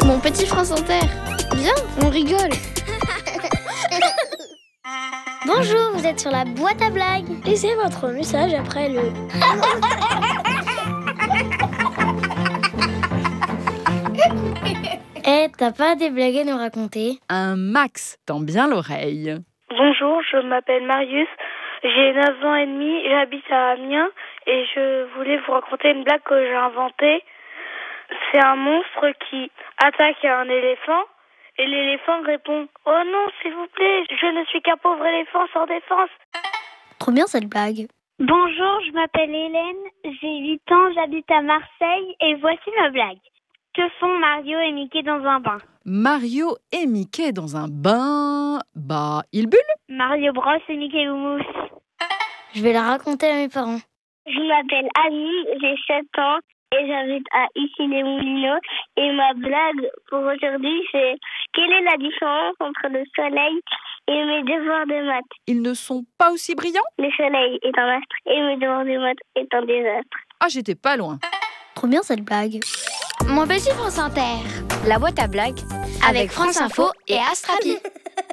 Mon petit France Inter. Viens, on rigole. Bonjour, vous êtes sur la boîte à blagues. Laissez votre message après le... T'as pas des blagues à nous raconter? Un Max tend bien l'oreille. Bonjour, je m'appelle Marius, j'ai 9 ans et demi, j'habite à Amiens et je voulais vous raconter une blague que j'ai inventée. C'est un monstre qui attaque un éléphant et l'éléphant répond « Oh non, s'il vous plaît, je ne suis qu'un pauvre éléphant sans défense ». Trop bien cette blague. Bonjour, je m'appelle Hélène, j'ai 8 ans, j'habite à Marseille et voici ma blague. Que font Mario et Mickey dans un bain? Mario et Mickey dans un bain... ils bullent. Mario Bros et Mickey Mouse. Je vais la raconter à mes parents. Je m'appelle Annie, j'ai 7 ans et j'habite à Issy-les-Moulineaux. Et ma blague pour aujourd'hui, c'est quelle est la différence entre le soleil et mes devoirs de maths? Ils ne sont pas aussi brillants? Le soleil est un astre et mes devoirs de maths est un désastre. Ah, j'étais pas loin. Trop bien cette blague. Mon petit France Inter. La boîte à blagues Avec France Info et Astrapi.